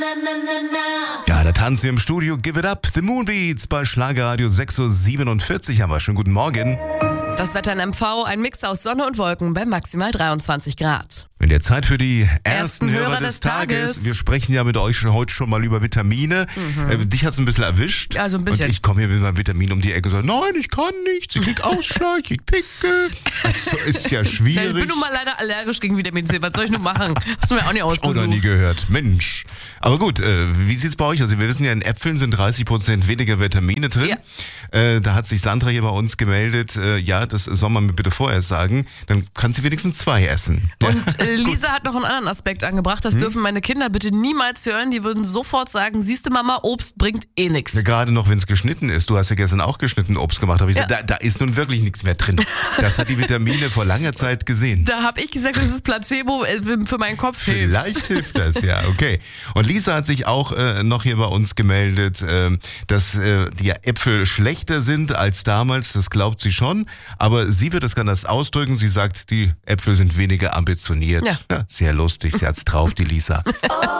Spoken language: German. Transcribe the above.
Ja, da tanzen wir im Studio. Give it up, the Moonbeats bei Schlagerradio 6.47 Uhr haben wir. Schönen guten Morgen. Das Wetter in MV, ein Mix aus Sonne und Wolken bei maximal 23 Grad. In der Zeit für die ersten Hörer des Tages. Wir sprechen ja mit euch heute schon mal über Vitamine. Dich hat es ein bisschen erwischt. Ja, so ein bisschen. Und ich komme hier mit meinem Vitamin um die Ecke und sage, nein, ich kann nichts. Ich krieg Ausschlag, ich krieg Pickel. Das ist ja schwierig. Ich bin nun mal leider allergisch gegen Vitamin C. Was soll ich nun machen? Hast du mir auch nicht ausgesucht. Oder nie gehört. Mensch. Aber gut, wie sieht's bei euch aus? Wir wissen ja, in Äpfeln sind 30% weniger Vitamine drin. Ja. Da hat sich Sandra hier bei uns gemeldet. Ja, das soll man mir bitte vorher sagen. Dann kann sie wenigstens 2 essen. Und Lisa hat noch einen anderen Aspekt angebracht. Das dürfen meine Kinder bitte niemals hören. Die würden sofort sagen, siehste Mama, Obst bringt eh nichts. Ja, gerade noch, wenn es geschnitten ist. Du hast ja gestern auch geschnitten Obst gemacht. Aber ich gesagt, da ist nun wirklich nichts mehr drin. Das hat die Vitamine vor langer Zeit gesehen. Da habe ich gesagt, das ist Placebo für meinen Kopf. Vielleicht hilft das, ja, okay. Und Lisa hat sich auch noch hier bei uns gemeldet, dass die Äpfel schlechter sind als damals. Das glaubt sie schon. Aber sie wird es anders ausdrücken. Sie sagt, die Äpfel sind weniger ambitioniert. Ja, sehr lustig. Sie hat's drauf, die Lisa.